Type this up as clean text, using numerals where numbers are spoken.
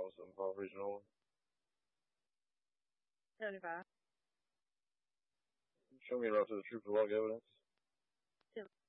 Paul Regional. 75. Show me a route to the troops log evidence.